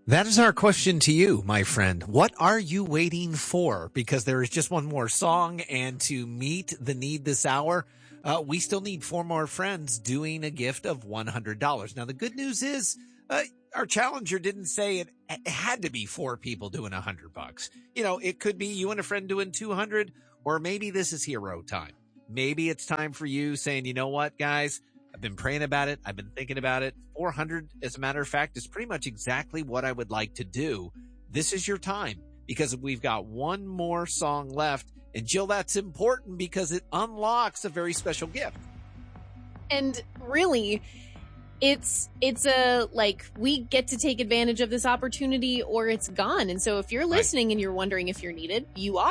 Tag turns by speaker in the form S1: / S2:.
S1: That is our question to you, my friend. What are you waiting for? Because there is just one more song, and to meet the need this hour, we still need four more friends doing a gift of $100. Now, the good news is our challenger didn't say it had to be four people doing $100. You know, it could be you and a friend doing 200, or maybe this is hero time. Maybe it's time for you saying, you know what, guys? I've been praying about it. I've been thinking about it. 400, as a matter of fact, is pretty much exactly what I would like to do. This is your time, because we've got one more song left. And Jill, that's important because it unlocks a very special gift.
S2: And really, it's a, like, we get to take advantage of this opportunity or it's gone. And so if you're listening and you're wondering if you're needed, you are.